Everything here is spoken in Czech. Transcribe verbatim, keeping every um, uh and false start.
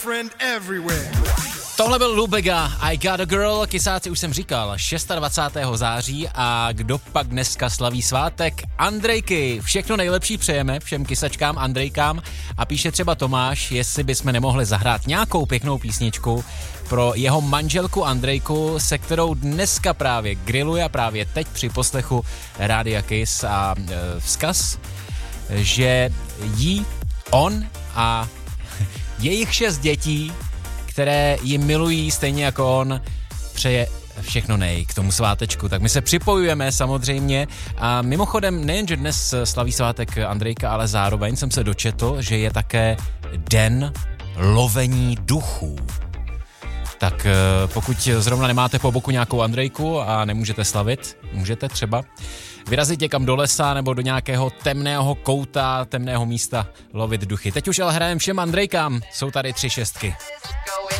Tohle byl Lubega, I Got a Girl, kysáci už jsem říkal, dvacátého šestého září a kdo pak dneska slaví svátek? Andrejky, všechno nejlepší přejeme všem kysačkám, Andrejkám a píše třeba Tomáš, jestli bychom nemohli zahrát nějakou pěknou písničku pro jeho manželku Andrejku, se kterou dneska právě grilluje a právě teď při poslechu Rádia Kiss a e, vzkaz, že jí, on a jejich šest dětí, které ji milují stejně jako on, přeje všechno nej k tomu svátečku. Tak my se připojujeme samozřejmě a mimochodem nejen, že dnes slaví svátek Andrejka, ale zároveň jsem se dočetl, že je také den lovení duchů. Tak pokud zrovna nemáte po boku nějakou Andrejku a nemůžete slavit, můžete třeba vyrazit někam do lesa nebo do nějakého temného kouta, temného místa lovit duchy. Teď už ale hrajeme všem Andrejkám, jsou tady tři šestky.